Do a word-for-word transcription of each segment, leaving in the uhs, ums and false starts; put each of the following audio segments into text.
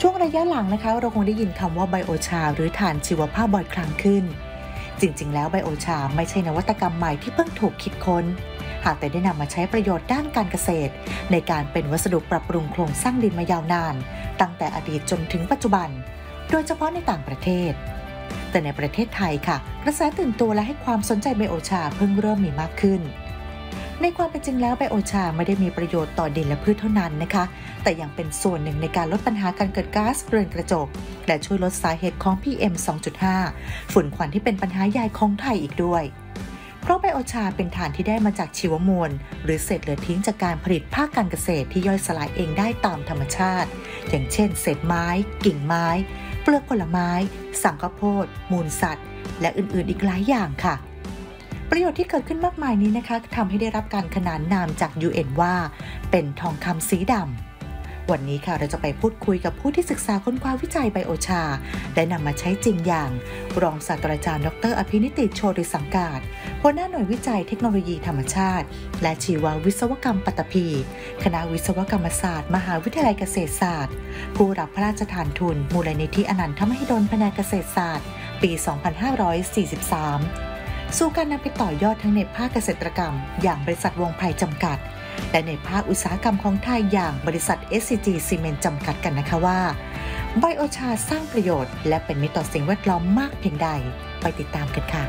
ช่วงระยะหลังนะคะเราคงได้ยินคำว่าไบโอชาหรือถ่านชีวภาพบ่อยครั้งขึ้นจริงๆแล้วไบโอชาไม่ใช่นวัตกรรมใหม่ที่เพิ่งถูกคิดค้นหากแต่ได้นำมาใช้ประโยชน์ด้านการเกษตรในการเป็นวัสดุปรับปรุงโครงสร้างดินมายาวนานตั้งแต่อดีตจนถึงปัจจุบันโดยเฉพาะในต่างประเทศแต่ในประเทศไทยค่ะกระแสตื่นตัวและให้ความสนใจไบโอชาเพิ่งเริ่มมีมากขึ้นในความเป็นจริงแล้วไบโอชาไม่ได้มีประโยชน์ต่อดินและพืชเท่านั้นนะคะแต่ยังเป็นส่วนหนึ่งในการลดปัญหาการเกิดก๊าซเรือนกระจกและช่วยลดสาเหตุของ พี เอ็ม สองจุดห้า ฝุ่นควันที่เป็นปัญหาใหญ่ของไทยอีกด้วยเพราะไบโอชาเป็นถ่านที่ได้มาจากชีวมวลหรือเศษเหลือทิ้งจากการผลิตภาคการเกษตรที่ย่อยสลายเองได้ตามธรรมชาติอย่างเช่นเศษไม้กิ่งไม้เปลือกผลไม้สังข้าวโพดมูลสัตว์และอื่นๆอีกหลายอย่างค่ะประโยชน์ที่เกิดขึ้นมากมายนี้นะคะทำให้ได้รับการขนานนามจาก ยู เอ็น ว่าเป็นทองคำสีดำวันนี้ค่ะเราจะไปพูดคุยกับผู้ที่ศึกษาค้นคว้าวิจัยไบโอชาและนำมาใช้จริงอย่างรองศาสตราจารย์ดรอภินิติโชติสังกาศหัวหน้าหน่วยวิจัยเทคโนโลยีธรรมชาติและชีววิศวกรรมปัตตภีคณะวิศวกรรมศาสตร์มหาวิทยาลัยเกษตรศาสตร์ผู้รับพระราชทานทุนมูลนิธิอนันทมหิดลแผนกเกษตรศาสตร์ปี สองพันห้าร้อยสี่สิบสาม สู่การนำไปต่อยอดทั้งในภาคเกษตรกรรมอย่างบริษัทวงไพรจำกัดและในภาคอุตสาหกรรมของไทยอย่างบริษัท เอส ซี จี ซีเมนต์จำกัดกันนะคะว่าไบโอชาสร้างประโยชน์และเป็นมิตรต่อสิ่งแวดล้อมมากเพียงใดไปติดตามกันค่ะ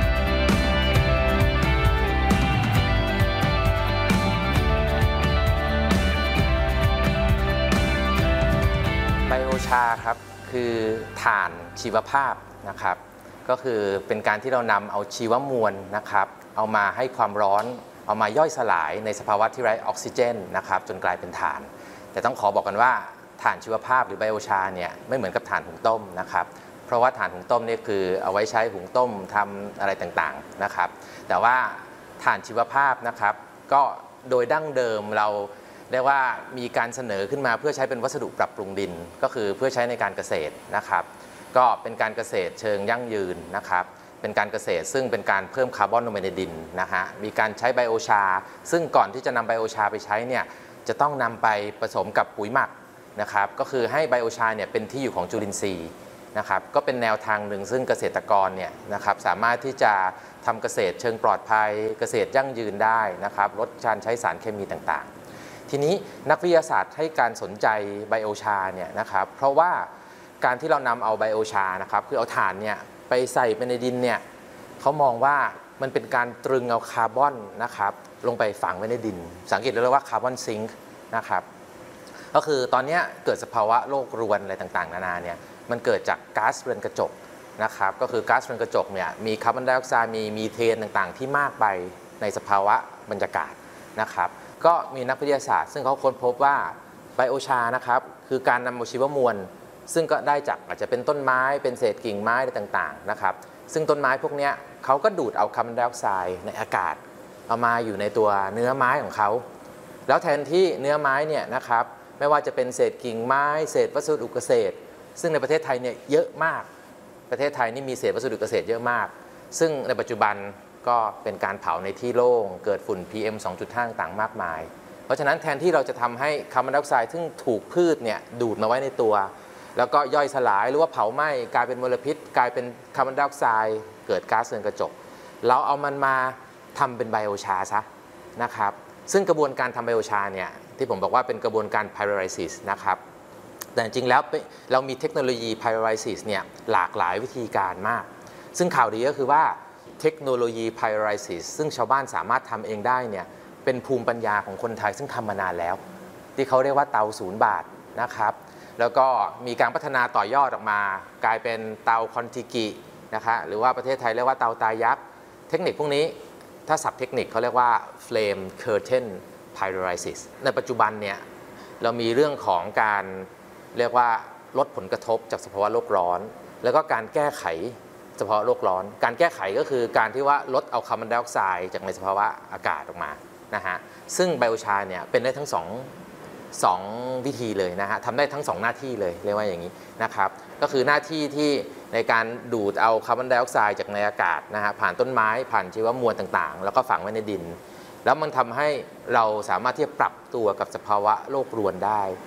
ไบโอชาครับคือถ่านชีวภาพนะครับก็คือเป็นการที่เรานำเอาชีวมวลนะครับเอามาให้ความร้อนเอามาย่อยสลายในสภาวะที่ไร้ออกซิเจนนะครับจนกลายเป็นถ่านแต่ต้องขอบอกกันว่าถ่านชีวภาพหรือไบโอชาเนี่ยไม่เหมือนกับถ่านหุงต้มนะครับเพราะว่าถ่านหุงต้มนี่คือเอาไว้ใช้หุงต้มทำอะไรต่างๆนะครับแต่ว่าถ่านชีวภาพนะครับก็โดยดั้งเดิมเราเรียกว่ามีการเสนอขึ้นมาเพื่อใช้เป็นวัสดุปรับปรุงดินก็คือเพื่อใช้ในการเกษตรนะครับก็เป็นการเกษตรเชิงยั่งยืนนะครับเป็นการเกษตรซึ่งเป็นการเพิ่มคาร์บอนลงไปในดินนะฮะมีการใช้ไบโอชาซึ่งก่อนที่จะนำไบโอชาไปใช้เนี่ยจะต้องนำไปผสมกับปุ๋ยหมักนะครับก็คือให้ไบโอชาเนี่ยเป็นที่อยู่ของจุลินทรีย์นะครับก็เป็นแนวทางหนึ่งซึ่งเกษตรกรเนี่ยนะครับสามารถที่จะทำเกษตรเชิงปลอดภัยเกษตรยั่งยืนได้นะครับลดการใช้สารเคมีต่างๆทีนี้นักวิทยาศาสตร์ให้การสนใจไบโอชาเนี่ยนะครับเพราะว่าการที่เรานำเอาไบโอชานะครับคือเอาถ่านเนี่ยไปใส่ไปในดินเนี่ยเขามองว่ามันเป็นการตรึงเอาคาร์บอนนะครับลงไปฝังไว้ในดินสังเกตได้เลยว่าคาร์บอนซิงค์นะครับก็คือตอนนี้เกิดสภาวะโลกรวนอะไรต่างๆนานาเนี่ยมันเกิดจากก๊าซเรือนกระจกนะครับก็คือก๊าซเรือนกระจกเนี่ยมีคาร์บอนไดออกไซด์มีมีเทนต่างๆที่มากไปในสภาวะบรรยากาศนะครับก็มีนักวิทยาศาสตร์ซึ่งเขาค้นพบว่าไบโอชานะครับคือการนำเอาชีวมวลซึ่งก็ได้จากอาจจะเป็นต้นไม้เป็นเศษกิ่งไม้อะไรต่างๆนะครับซึ่งต้นไม้พวกนี้เขาก็ดูดเอาคาร์บอนไดออกไซด์ในอากาศเอามาอยู่ในตัวเนื้อไม้ของเขาแล้วแทนที่เนื้อไม้เนี่ยนะครับไม่ว่าจะเป็นเศษกิ่งไม้เศษวัสดุเกษตรซึ่งในประเทศไทยเนี่ยเยอะมากประเทศไทยนี่มีเศษวัสดุเกษตรเยอะมากซึ่งในปัจจุบันก็เป็นการเผาในที่โล่งเกิดฝุ่น พี เอ็ม สองจุดห้า ต่างๆมากมายเพราะฉะนั้นแทนที่เราจะทำให้คาร์บอนไดออกไซด์ซึ่งถูกพืชเนี่ยดูดมาไว้ในตัวแล้วก็ย่อยสลายหรือว่าเผาไหม้กลายเป็นมลพิษกลายเป็นคาร์บอนไดออกไซด์เกิดก๊าซเรือนกระจกเราเอามันมาทำเป็นไบโอชาซะนะครับซึ่งกระบวนการทำไบโอชาเนี่ยที่ผมบอกว่าเป็นกระบวนการ pyrolysis นะครับแต่จริงๆแล้วเรามีเทคโนโลยี pyrolysis เนี่ยหลากหลายวิธีการมากซึ่งข่าวดีก็คือว่าเทคโนโลยี pyrolysis ซึ่งชาวบ้านสามารถทำเองได้เนี่ยเป็นภูมิปัญญาของคนไทยซึ่งทำมานานแล้วที่เขาเรียกว่าเตาศูนย์บาทนะครับแล้วก็มีการพัฒนาต่อยอดออกมากลายเป็นเตาคอนติกินะคะหรือว่าประเทศไทยเรียกว่าเตาตายักษ์เทคนิคพวกนี้ถ้าศัพท์เทคนิคเขาเรียกว่า flame curtain pyrolysis ในปัจจุบันเนี่ยเรามีเรื่องของการเรียกว่าลดผลกระทบจากสภาวะโลกร้อนแล้วก็การแก้ไขสภาวะโลกร้อนการแก้ไขก็คือการที่ว่าลดเอาคาร์บอนไดออกไซด์จากในสภาวะอากาศออกมานะฮะซึ่งไบโอชาเนี่ยเป็นได้ทั้งสองสองวิธีเลยนะฮะทำได้ทั้งสองหน้าที่เลยเรียกว่าอย่างนี้นะครับก็คือหน้าที่ที่ในการดูดเอาคาร์บอนไดออกไซด์จากในอากาศนะฮะผ่านต้นไม้ผ่านชีวมวลต่างๆแล้วก็ฝังไว้ในดินแล้วมันทำให้เราสามารถที่จะปรับตัวกับสภาวะโลกรวนได้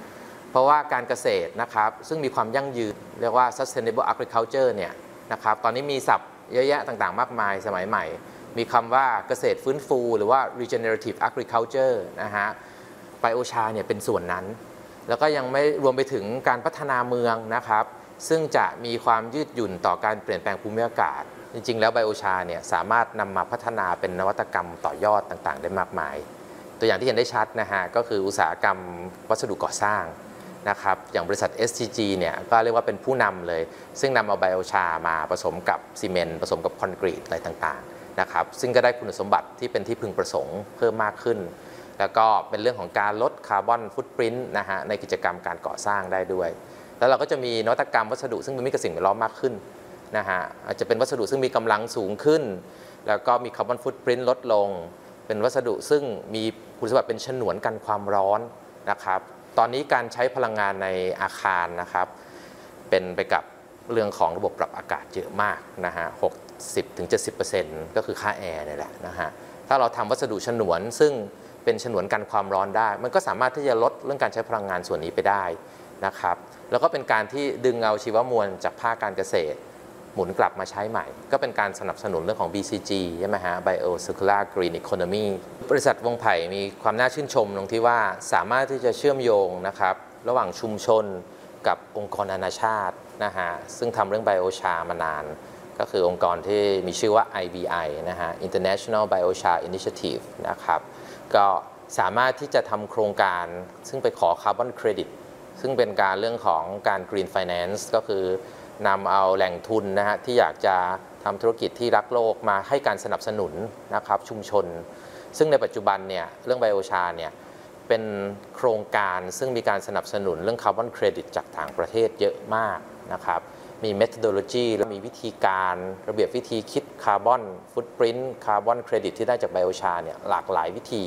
เพราะว่าการเกษตรนะครับซึ่งมีความยั่งยืนเรียกว่า sustainable agriculture เนี่ยนะครับตอนนี้มีศัพท์เยอะแยะต่างๆมากมายสมัยใหม่มีคำว่าเกษตรฟื้นฟูหรือว่า regenerative agriculture นะฮะไบโอชาเนี่ยเป็นส่วนนั้นแล้วก็ยังไม่รวมไปถึงการพัฒนาเมืองนะครับซึ่งจะมีความยืดหยุ่นต่อการเปลี่ยนแปลงภูมิอากาศจริงๆแล้วไบโอชาเนี่ยสามารถนำมาพัฒนาเป็นนวัตกรรมต่อยอดต่างๆได้มากมายตัวอย่างที่เห็นได้ชัดนะฮะก็คืออุตสาหกรรมวัสดุก่อสร้างนะครับอย่างบริษัท เอส ที จี เนี่ยก็เรียกว่าเป็นผู้นำเลยซึ่งนำเอาไบโอชามาผสมกับซีเมนต์ผสมกับคอนกรีตอะไรต่างๆนะครับซึ่งก็ได้คุณสมบัติที่เป็นที่พึงประสงค์เพิ่มมากขึ้นแล้วก็เป็นเรื่องของการลดคาร์บอนฟุตปรินต์นะฮะในกิจกรรมการก่อสร้างได้ด้วยแล้วเราก็จะมีนวัตกรรมวัสดุซึ่งเป็นมิตรกับสิ่งแวดล้อมมากขึ้นนะฮะอาจจะเป็นวัสดุซึ่งมีกำลังสูงขึ้นแล้วก็มีคาร์บอนฟุตปรินต์ลดลงเป็นวัสดุซึ่งมีคุณสมบัติเป็นฉนวนกันความร้อนนะครับตอนนี้การใช้พลังงานในอาคารนะครับเป็นไปกับเรื่องของระบบปรับอากาศเยอะมากนะฮะ หกสิบถึงเจ็ดสิบเปอร์เซ็นต์ ก็คือค่าแอร์นี่แหละนะฮะถ้าเราทำวัสดุฉนวนซึ่งเป็นฉนวนกันความร้อนได้มันก็สามารถที่จะลดเรื่องการใช้พลังงานส่วนนี้ไปได้นะครับแล้วก็เป็นการที่ดึงเอาชีวมวลจากภาคการเกษตรหมุนกลับมาใช้ใหม่ก็เป็นการสนับสนุนเรื่องของ บี ซี จี ใช่ไหมฮะ Bio Circular Green Economy บริษัทวงไผ่มีความน่าชื่นชมตรงที่ว่าสามารถที่จะเชื่อมโยงนะครับระหว่างชุมชนกับองค์กรนานาชาตินะฮะซึ่งทำเรื่องไบโอชามานานก็คือองค์กรที่มีชื่อว่า ไอ บี ไอ นะฮะ International Biochar Initiative นะครับก็สามารถที่จะทำโครงการซึ่งไปขอคาร์บอนเครดิตซึ่งเป็นการเรื่องของการ Green Finance ก็คือนำเอาแหล่งทุนนะฮะที่อยากจะทำธุรกิจที่รักโลกมาให้การสนับสนุนนะครับชุมชนซึ่งในปัจจุบันเนี่ยเรื่องไบโอชาเนี่ยเป็นโครงการซึ่งมีการสนับสนุนเรื่องคาร์บอนเครดิตจากต่างประเทศเยอะมากนะครับมี methodology และมีวิธีการระเบียบวิธีคิดคาร์บอนฟุตปรินต์คาร์บอนเครดิตที่ได้จากไบโอชาเนี่ยหลากหลายวิธี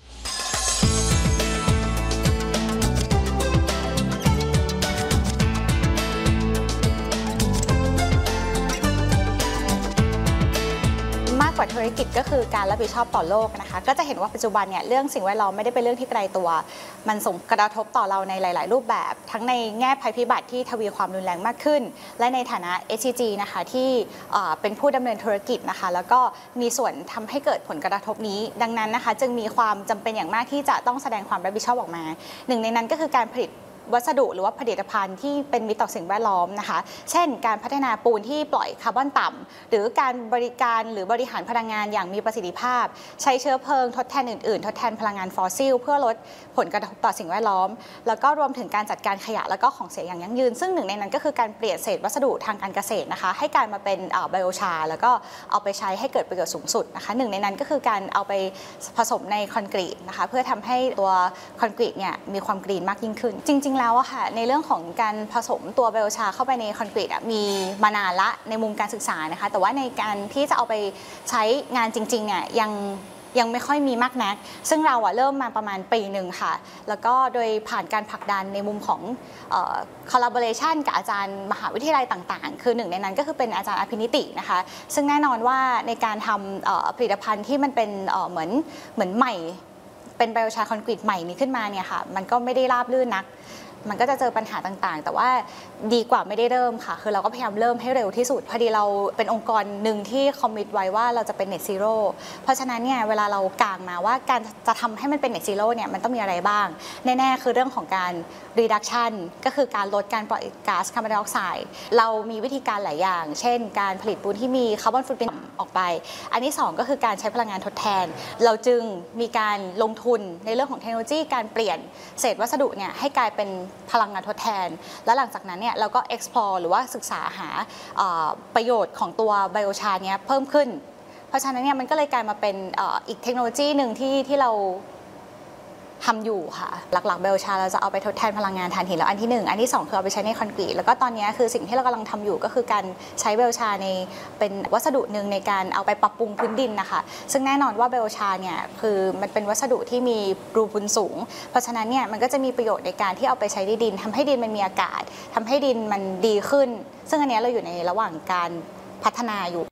ธุรกิจก็คือการรับผิดชอบต่อโลกนะคะก็จะเห็นว่าปัจจุบันเนี่ยเรื่องสิ่งแวดล้อมไม่ได้เป็นเรื่องที่ไกลตัวมันส่งกระทบต่อเราในหลายๆรูปแบบทั้งในแง่ภัยพิบัติที่ทวีความรุนแรงมากขึ้นและในฐานะ เอส ซี จี นะคะที่เป็นผู้ดำเนินธุรกิจนะคะแล้วก็มีส่วนทำให้เกิดผลกระทบนี้ดังนั้นนะคะจึงมีความจำเป็นอย่างมากที่จะต้องแสดงความรับผิดชอบออกมาหนึ่งในนั้นก็คือการผลิตวัสดุหรือว่าผลิตภัณฑ์ที่เป็นมิตรต่อสิ่งแวดล้อมนะคะเช่นการพัฒนาปูนที่ปล่อยคาร์บอนต่ำหรือการบริการหรือบริหารพลังงานอย่างมีประสิทธิภาพใช้เชื้อเพลิงทดแทนอื่นๆทดแทนพลังงานฟอสซิลเพื่อลดผลกระทบต่อสิ่งแวดล้อมแล้วก็รวมถึงการจัดการขยะแล้วก็ของเสียอย่างยั่งยืนซึ่งหนึ่งในนั้นก็คือการเปลี่ยนเศษวัสดุทางการเกษตรนะคะให้กลายมาเป็นไบโอชาแล้วก็เอาไปใช้ให้เกิดประโยชน์สูงสุดนะคะหนึ่งในนั้นก็คือการเอาไปผสมในคอนกรีตนะคะเพื่อทำให้ตัวคอนกรีตเนี่ยมีความกรีนมากยิ่งขึ้นจริงๆแล้วอะค่ะในเรื่องของการผสมตัวไบโอชาเข้าไปในคอนกรีตมีมานานละในมุมการศึกษานะคะแต่ว่าในการที่จะเอาไปใช้งานจริงๆเนี่ยยังยังไม่ค่อยมีมากนักซึ่งเราอะเริ่มมาประมาณปีหนึ่งค่ะแล้วก็โดยผ่านการผลักดันในมุมของ collaboration กับอาจารย์มหาวิทยาลัยต่างๆคือหนึ่งในนั้นก็คือเป็นอาจารย์อภินิตินะคะซึ่งแน่นอนว่าในการทำผลิตภัณฑ์ที่มันเป็นเหมือนเหมือนใหม่เป็นไบโอชาคอนกรีตใหม่นี้ขึ้นมาเนี่ยค่ะมันก็ไม่ได้ราบรื่นนักมันก็จะเจอปัญหาต่างๆแต่ว่าดีกว่าไม่ได้เริ่มค่ะคือเราก็พยายามเริ่มให้เร็วที่สุดพอดีเราเป็นองค์กรหนึ่งที่คอมมิตไว้ว่าเราจะเป็น Net Zero เพราะฉะนั้นเนี่ยเวลาเรากางมาว่าการจะทำให้มันเป็น Net Zero เนี่ยมันต้องมีอะไรบ้างแน่ๆคือเรื่องของการ Reduction ก็คือการลดการปล่อยก๊าซคาร์บอนไดออกไซด์เรามีวิธีการหลายอย่างเช่นการผลิตปูนที่มีคาร์บอนฟุตปรินต์ออกไปอันที่สองก็คือการใช้พลังงานทดแทนเราจึงมีการลงทุนในเรื่องของเทคโนโลยีการเปลี่ยนเศษวัสดุเนี่ยให้กลายเป็นพลังงานทดแทนและหลังจากนั้นเนี่ยเราก็ explore หรือว่าศึกษาหาประโยชน์ของตัวไบโอชาเนี้ยเพิ่มขึ้นเพราะฉะนั้นเนี่ยมันก็เลยกลายมาเป็นอีกเทคโนโลยีหนึ่งที่ที่เราทำอยู่ค่ะหลักๆไบโอชาเราจะเอาไปทดแทนพลังงานถ่านหินแล้วอันที่หนึ่งอันที่สองคือเอาไปใช้ในคอนกรีตแล้วก็ตอนนี้คือสิ่งที่เรากำลังทำอยู่ก็คือการใช้ไบโอชาในเป็นวัสดุหนึ่งในการเอาไปปรับปรุงพื้นดินนะคะซึ่งแน่นอนว่าไบโอชาเนี่ยคือมันเป็นวัสดุที่มีรูพุนสูงเพราะฉะนั้นเนี่ยมันก็จะมีประโยชน์ในการที่เอาไปใช้ในดินทำให้ดินมันมีอากาศทำให้ดินมันดีขึ้นซึ่งอันนี้เราอยู่ในระหว่างการพัฒนาอยู่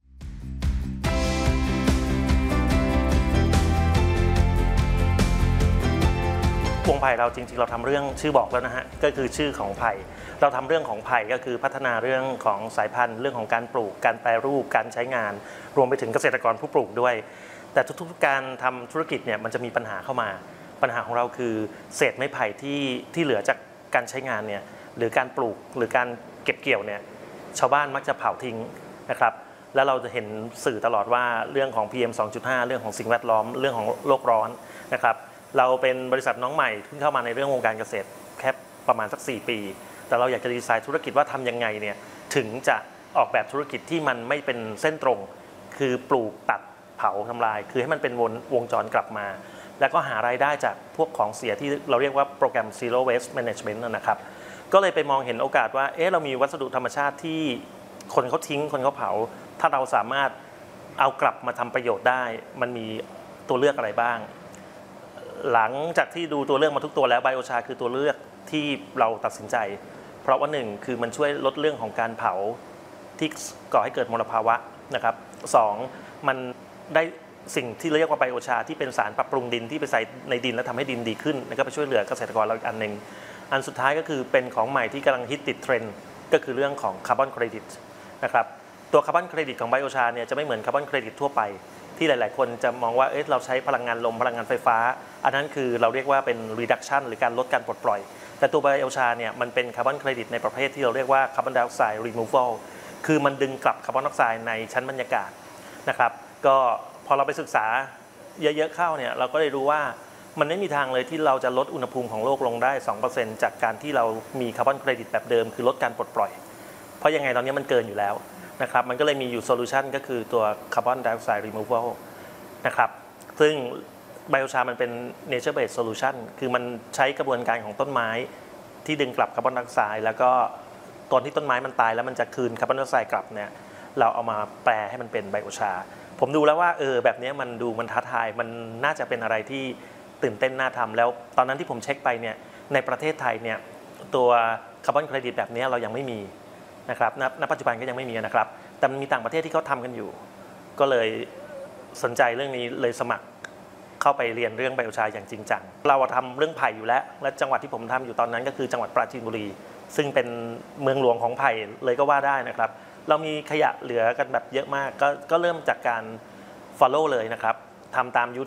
วงไผ่เราจริงๆเราทำเรื่องชื่อบอกแล้วนะฮะก็คือชื่อของไผ่เราทำเรื่องของไผ่ก็คือพัฒนาเรื่องของสายพันธุ์เรื่องของการปลูกการแปรรูปการใช้งานรวมไปถึงเกษตรกรผู้ปลูกด้วยแต่ทุกๆการทำธุรกิจเนี่ยมันจะมีปัญหาเข้ามาปัญหาของเราคือเศษไม้ไผ่ที่ที่เหลือจากการใช้งานเนี่ยหรือการปลูกหรือการเก็บเกี่ยวเนี่ยชาวบ้านมักจะเผาทิ้งนะครับแล้วเราจะเห็นสื่อตลอดว่าเรื่องของ พี เอ็ม สองจุดห้า เรื่องของสิ่งแวดล้อมเรื่องของโลกร้อนนะครับเราเป็นบริษัทน้องใหม่เพิ่งเข้ามาในเรื่องวงการเกษตรแค่ประมาณสักสี่ปีแต่เราอยากจะดีไซน์ธุรกิจว่าทำยังไงเนี่ยถึงจะออกแบบธุรกิจที่มันไม่เป็นเส้นตรงคือปลูกตัดเผาทำลายคือให้มันเป็นวนวงจรกลับมาแล้วก็หารายได้จากพวกของเสียที่เราเรียกว่าโปรแกรม Zero Waste Management นะครับก็เลยไปมองเห็นโอกาสว่าเอ๊ะเรามีวัสดุธรรมชาติที่คนเขาทิ้งคนเขาเผาถ้าเราสามารถเอากลับมาทำประโยชน์ได้มันมีตัวเลือกอะไรบ้างหลังจากที่ดูตัวเลือกมาทุกตัวแล้วไบโอชาคือตัวเลือกที่เราตัดสินใจเพราะว่าหนึ่งคือมันช่วยลดเรื่องของการเผาที่ก่อให้เกิดมลภาวะนะครับสองมันได้สิ่งที่เรียกว่าไบโอชาที่เป็นสารปรับปรุงดินที่ไปใส่ในดินแล้วทำให้ดินดีขึ้นแล้วก็ไปช่วยเหลือเกษตรกรเราอีกอันหนึ่งอันสุดท้ายก็คือเป็นของใหม่ที่กำลังฮิตติดเทรนด์ก็คือเรื่องของคาร์บอนเครดิตนะครับตัวคาร์บอนเครดิตของไบโอชาเนี่ยจะไม่เหมือนคาร์บอนเครดิตทั่วไปที่หลายๆคนจะมองว่าเอ๊ะเราใช้พลังงานลมพลังงานไฟฟ้าอันนั้นคือเราเรียกว่าเป็น reduction หรือการลดการปลดปล่อยแต่ตัวไบโอชาเนี่ยมันเป็นคาร์บอนเครดิตในประเภทที่เราเรียกว่าคาร์บอนไดออกไซด์ removal คือมันดึงกลับคาร์บอนไดออกไซด์ในชั้นบรรยากาศนะครับก็พอเราไปศึกษาเยอะๆเข้าเนี่ยเราก็ได้รู้ว่ามันไม่มีทางเลยที่เราจะลดอุณหภูมิของโลกลงได้ สองเปอร์เซ็นต์ จากการที่เรามีคาร์บอนเครดิตแบบเดิมคือลดการปลดปล่อยเพราะยังไงตอนนี้มันเกินอยู่แล้วนะครับมันก็เลยมีอยู่โซลูชันก็คือตัวคาร์บอนไดออกไซด์ removal นะครับซึ่งไบโอชามันเป็น nature based solution คือมันใช้กระบวนการของต้นไม้ที่ดึงกลับคาร์บอนไดออกไซด์แล้วก็ตอนที่ต้นไม้มันตายแล้วมันจะคืนคาร์บอนไดออกไซด์กลับเนี่ยเราเอามาแปลให้มันเป็นไบโอชาผมดูแล้วว่าเออแบบนี้มันดูมันท้าทายมันน่าจะเป็นอะไรที่ตื่นเต้นน่าทำแล้วตอนนั้นที่ผมเช็คไปเนี่ยในประเทศไทยเนี่ยตัวคาร์บอนเครดิตแบบนี้เรายังไม่มีนะครับณณปัจจุบันก็ยังไม่มีนะครับแต่มันมีต่างประเทศที่เขาทำกันอยู่ก็เลยสนใจเรื่องนี้เลยสมัครเข้าไปเรียนเรื่องไบโอชาอย่างจริงจังเราทำเรื่องไผ่อยู่แล้วและจังหวัดที่ผมทำอยู่ตอนนั้นก็คือจังหวัดปราจีนบุรีซึ่งเป็นเมืองหลวงของไผ่เลยก็ว่าได้นะครับเรามีขยะเหลือกันแบบเยอะมากก็ก็เริ่มจากการ follow เลยนะครับทำตาม